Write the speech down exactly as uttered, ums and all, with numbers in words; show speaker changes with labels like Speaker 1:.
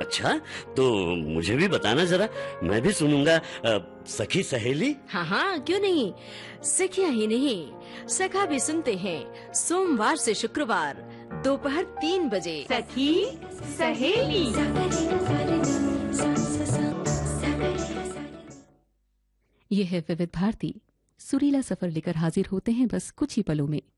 Speaker 1: अच्छा, तो मुझे भी बताना जरा, मैं भी सुनूंगा। अ, सखी सहेली।
Speaker 2: हाँ हाँ, क्यों नहीं। सखिया ही नहीं, सखा भी सुनते हैं सोमवार से शुक्रवार दोपहर तीन बजे।
Speaker 3: सखी सहेली।
Speaker 4: ये है विविध भारती। सुरीला सफर लेकर हाजिर होते हैं बस कुछ ही पलों में।